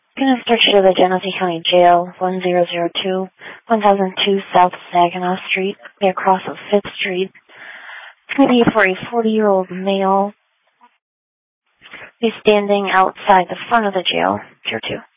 Minister to the Genesee County Jail, 1002, 1002 South Saginaw Street, across of 5th Street. Committee for a 40-year-old male. He's standing outside the front of the jail, Pier 2.